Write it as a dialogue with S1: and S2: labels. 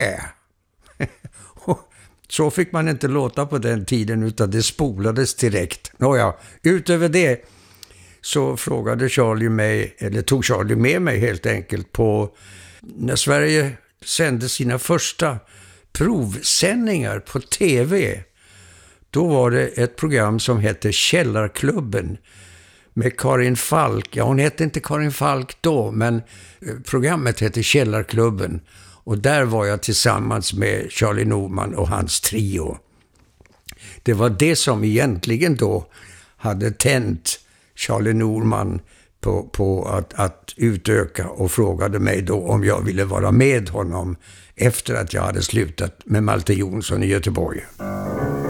S1: Så fick man inte låta på den tiden, utan det spolades direkt. Nåja, utöver det så frågade Charlie mig, eller tog Charlie med mig helt enkelt, på när Sverige sände sina första provsändningar på tv. Då var det ett program som hette Källarklubben med Karin Falk. Ja, hon hette inte Karin Falk då, men programmet hette Källarklubben. Och där var jag tillsammans med Charlie Norman och hans trio. Det var det som egentligen då hade tänt Charlie Norman på att utöka, och frågade mig då om jag ville vara med honom efter att jag hade slutat med Malte Jonsson i Göteborg.